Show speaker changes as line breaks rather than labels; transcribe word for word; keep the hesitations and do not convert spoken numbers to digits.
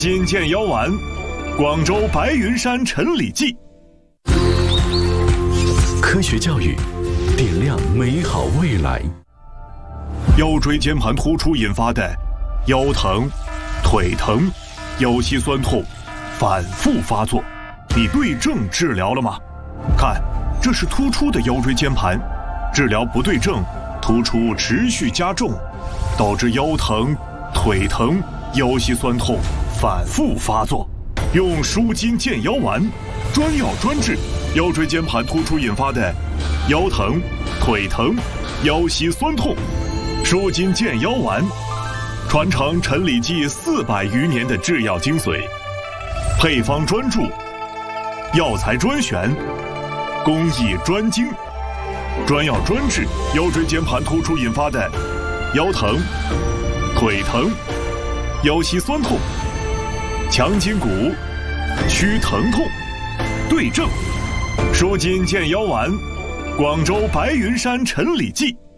筋健腰丸，广州白云山陈李济。
科学教育，点亮美好未来。
腰椎间盘突出引发的腰疼、腿疼、腰膝酸痛反复发作，你对症治疗了吗？看，这是突出的腰椎间盘，治疗不对症，突出持续加重，导致腰疼、腿疼、腰膝酸痛反复发作。用舒筋健腰丸，专药专治腰椎间盘突出引发的腰疼、腿疼、腰膝酸痛。舒筋健腰丸，传承陈李济四百余年的制药精髓，配方专注，药材专选，工艺专精，专药专治腰椎间盘突出引发的腰疼、腿疼、腰膝酸痛，强筋骨，祛疼痛，对症。舒筋健腰丸，广州白云山陈李济。